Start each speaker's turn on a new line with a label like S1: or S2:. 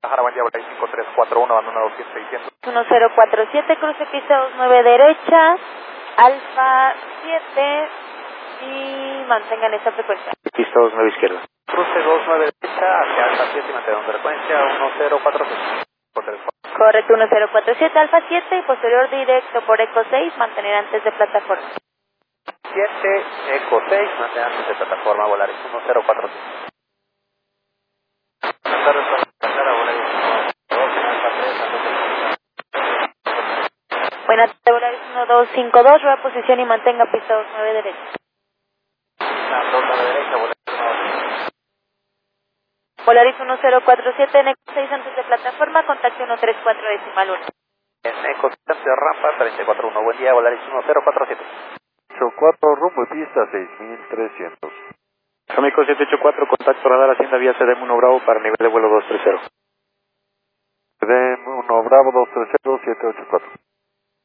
S1: Guadalajara, buen día, Volaris 5341, abandonado 600.
S2: 1047, cruce pista 29 derecha, Alfa 7 y mantengan esta frecuencia.
S1: Pista 29 izquierda. Cruce 29 derecha hacia Alfa 7 y mantengan frecuencia 1047.
S2: Correcto, 1047, Alfa 7 y posterior directo por Eco 6, mantener antes de plataforma.
S1: 7, Eco 6, mantener antes de plataforma, Volaris 1047.
S2: Buenas tardes, Volaris 1252, rueda posición y mantenga pista 29 derecha.
S1: Pista 29 derecha,
S2: Volaris 1047, en Eco 6 antes de plataforma, contacto 134 decimal 1.
S1: En Eco 6 antes de rampa 341, buen día, Volaris 1047.
S3: 84 rumbo y pista 6300.
S1: Amigo 784, contacto radar Hacienda vía CDM 1 Bravo para nivel de vuelo 230.
S3: CDM 1 Bravo 230 784.